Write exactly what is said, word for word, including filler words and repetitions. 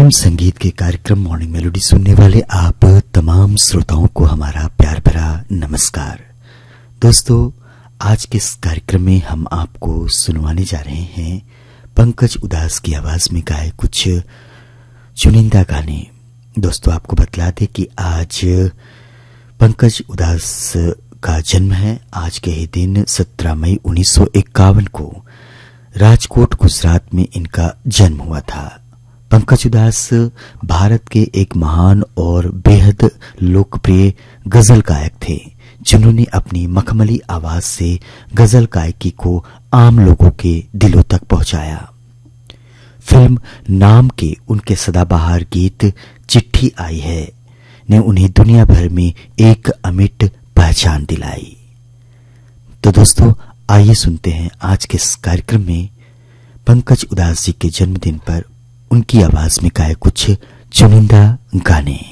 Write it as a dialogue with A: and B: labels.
A: प्रेम संगीत के कार्यक्रम मॉर्निंग मेलोडी सुनने वाले आप तमाम श्रोताओं को हमारा प्यार भरा नमस्कार। दोस्तों, आज के इस कार्यक्रम में हम आपको सुनवाने जा रहे हैं पंकज उदास की आवाज में गाए कुछ चुनिंदा गाने। दोस्तों, आपको बतला दें कि आज पंकज उदास का जन्म है। आज के ही दिन सत्रह मई उन्नीस सौ इक्यावन को राजकोट गुजरात में इनका जन्म हुआ था। पंकज उदास भारत के एक महान और बेहद लोकप्रिय गजल गायक थे, जिन्होंने अपनी मखमली आवाज से गजल गायकी को आम लोगों के दिलों तक पहुंचाया। फिल्म नाम के उनके सदाबहार गीत चिट्ठी आई है ने उन्हें दुनिया भर में एक अमिट पहचान दिलाई। तो दोस्तों, आइए सुनते हैं आज के इस कार्यक्रम में पंकज उदास जी के जन्मदिन पर उनकी आवाज में गाए कुछ चुनिंदा गाने।